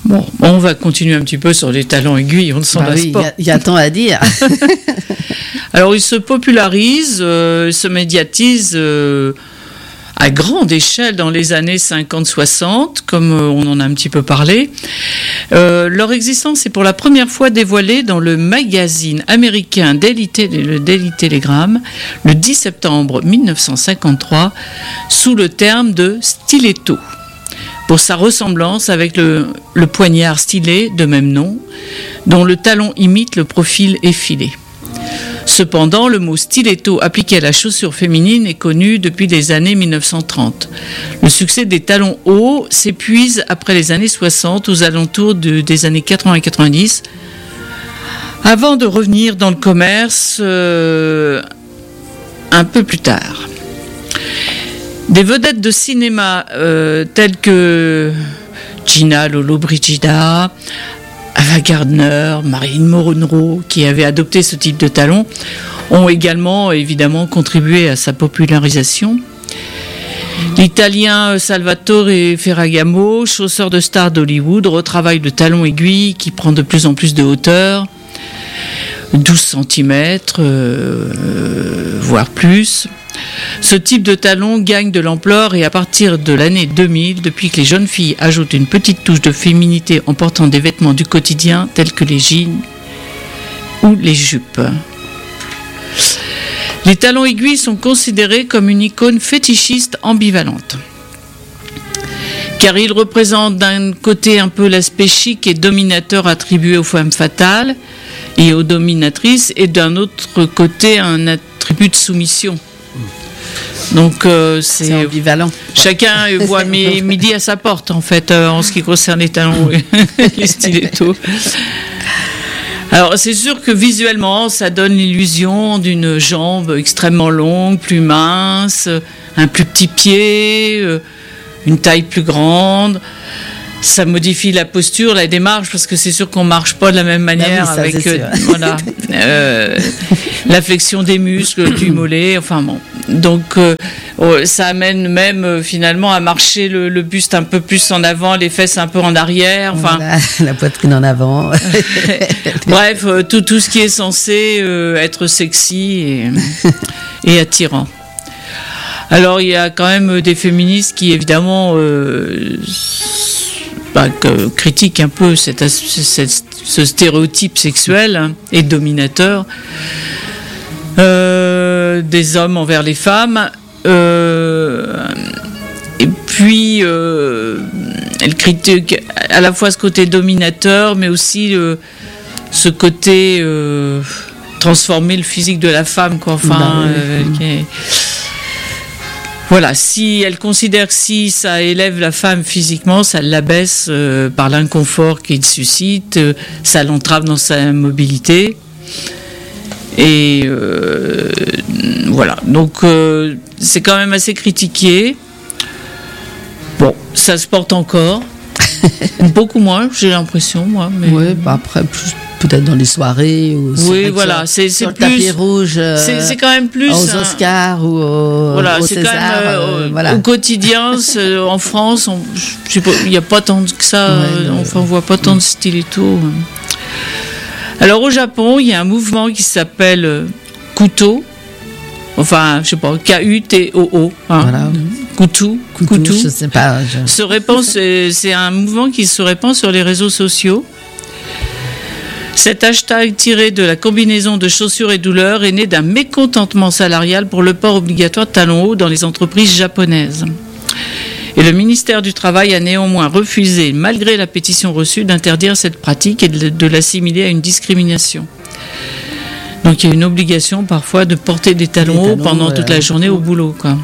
Bon, on va continuer un petit peu sur les talons aiguilles, on ne s'en lasse pas. Il y a tant à dire. Alors, il se popularise, se médiatise à grande échelle dans les années 50-60, comme on en a un petit peu parlé. Leur existence est pour la première fois dévoilée dans le magazine américain le Daily Telegram, le 10 septembre 1953, sous le terme de stiletto, pour sa ressemblance avec le poignard stylet de même nom, dont le talon imite le profil effilé. Cependant, le mot stiletto appliqué à la chaussure féminine est connu depuis les années 1930. Le succès des talons hauts s'épuise après les années 60, aux alentours des années 80 et 90, avant de revenir dans le commerce un peu plus tard. Des vedettes de cinéma telles que Gina Lollobrigida, Ava Gardner, Marilyn Monroe, qui avaient adopté ce type de talons, ont également évidemment contribué à sa popularisation. L'Italien Salvatore Ferragamo, chausseur de star d'Hollywood, retravaille le talon aiguille qui prend de plus en plus de hauteur, 12 cm, voire plus. Ce type de talon gagne de l'ampleur et à partir de l'année 2000, depuis que les jeunes filles ajoutent une petite touche de féminité en portant des vêtements du quotidien tels que les jeans ou les jupes. Les talons aiguilles sont considérés comme une icône fétichiste ambivalente, car ils représentent d'un côté un peu l'aspect chic et dominateur attribué aux femmes fatales et aux dominatrices, et d'un autre côté un attribut de soumission. Donc c'est ambivalent. Chacun voit midi à sa porte en fait en ce qui concerne les talons et les stilettos. Alors c'est sûr que visuellement ça donne l'illusion d'une jambe extrêmement longue, plus mince, un plus petit pied, une taille plus grande. Ça modifie la posture, la démarche, parce que c'est sûr qu'on marche pas de la même manière avec voilà, la flexion des muscles du mollet. Enfin bon, donc ça amène même finalement à marcher le buste un peu plus en avant, les fesses un peu en arrière. Enfin, voilà, la poitrine en avant. Bref, tout ce qui est censé être sexy et attirant. Alors il y a quand même des féministes qui évidemment critique un peu ce stéréotype sexuel et dominateur des hommes envers les femmes. Et puis, elle critique à la fois ce côté dominateur, mais aussi ce côté transformer le physique de la femme, quoi. Enfin, voilà, si elle considère que si ça élève la femme physiquement, ça l'abaisse par l'inconfort qu'il suscite, ça l'entrave dans sa mobilité. Et voilà, donc c'est quand même assez critiqué. Bon, ça se porte encore. Beaucoup moins, j'ai l'impression, moi. Mais... Oui, après, peut-être dans les soirées. Ou oui, voilà, c'est sur plus. Le tapis rouge. C'est quand même plus. Aux Oscars ou au c'est César. Quand même, voilà. Au quotidien, en France, il n'y a pas tant que ça. On voit pas tant de stilettos. Alors au Japon, il y a un mouvement qui s'appelle Kuto. Enfin, je sais pas, K-U-T-O-O. Hein. Voilà. Kuto. Je sais pas. C'est un mouvement qui se répand sur les réseaux sociaux. Cet hashtag tiré de la combinaison de chaussures et douleurs est né d'un mécontentement salarial pour le port obligatoire de talons hauts dans les entreprises japonaises. Et le ministère du Travail a néanmoins refusé, malgré la pétition reçue, d'interdire cette pratique et de l'assimiler à une discrimination. Donc il y a une obligation parfois de porter des talons hauts pendant toute la journée au boulot, quoi.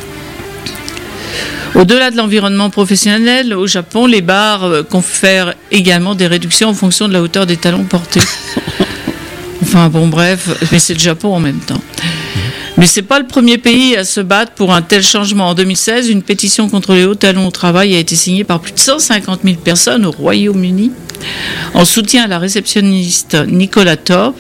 Au-delà de l'environnement professionnel, au Japon, les bars confèrent également des réductions en fonction de la hauteur des talons portés. Enfin bon, bref, mais c'est le Japon en même temps. Mais c'est pas le premier pays à se battre pour un tel changement. En 2016, une pétition contre les hauts talons au travail a été signée par plus de 150 000 personnes au Royaume-Uni, en soutien à la réceptionniste Nicola Thorpe,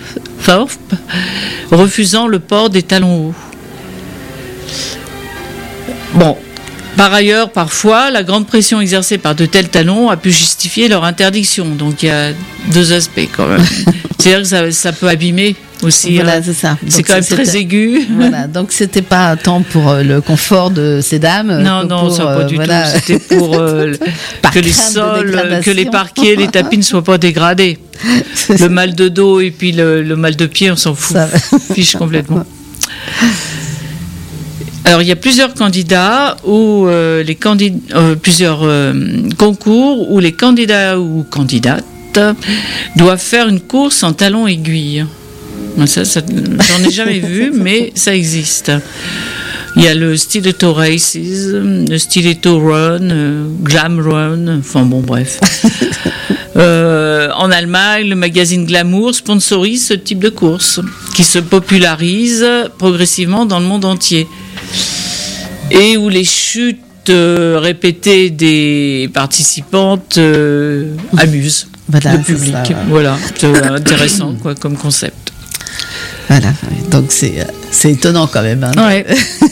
refusant le port des talons hauts. Bon, Par ailleurs, parfois, la grande pression exercée par de tels talons a pu justifier leur interdiction. Donc il y a deux aspects quand même. C'est-à-dire que ça peut abîmer aussi. Voilà, c'est ça. C'est Donc, quand même très aigu. Voilà, donc c'était pas tant pour le confort de ces dames. Non, non, ça pas du tout. C'était pour que les sols, que les parquets, les tapis ne soient pas dégradés. Le mal de dos et puis le mal de pied, on s'en fiche complètement. Alors, il y a plusieurs candidats ou plusieurs concours où les candidats ou candidates doivent faire une course en talons aiguilles. Ça, j'en ai jamais vu, mais ça existe. Il y a le Stiletto Races, le Stiletto Run, Glam Run, enfin bon, bref. En Allemagne, le magazine Glamour sponsorise ce type de course qui se popularise progressivement dans le monde entier. Et où les chutes répétées des participantes amusent le public. Ça, voilà, c'est intéressant quoi, comme concept. Voilà, donc c'est étonnant quand même. Hein. Ouais.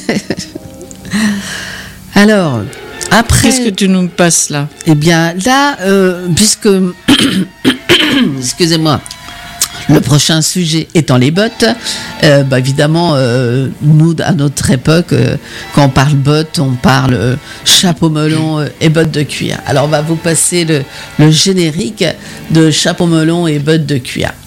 Alors, après... Qu'est-ce que tu nous passes là ? Eh bien, là, puisque... Excusez-moi. Le prochain sujet étant les bottes, évidemment, nous, à notre époque, quand on parle bottes, on parle chapeau melon et bottes de cuir. Alors, on va vous passer le générique de chapeau melon et bottes de cuir.